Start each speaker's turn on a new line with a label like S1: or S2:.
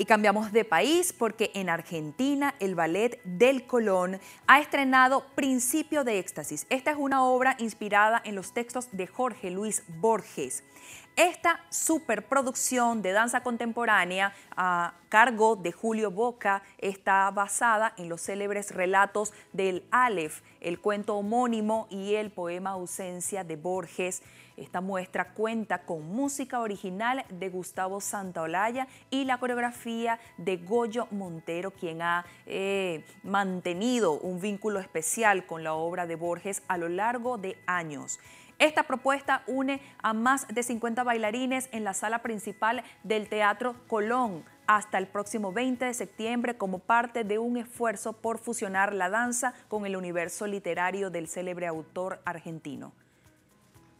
S1: Y cambiamos de país porque en Argentina el Ballet del Colón ha estrenado Principio de Éxtasis. Esta es una obra inspirada en los textos de Jorge Luis Borges. Esta superproducción de danza contemporánea a cargo de Julio Boca está basada en los célebres relatos del Aleph, el cuento homónimo y el poema Ausencia de Borges. Esta muestra cuenta con música original de Gustavo Santaolalla y la coreografía de Goyo Montero, quien ha mantenido un vínculo especial con la obra de Borges a lo largo de años. Esta propuesta une a más de 50 bailarines en la sala principal del Teatro Colón hasta el próximo 20 de septiembre como parte de un esfuerzo por fusionar la danza con el universo literario del célebre autor argentino.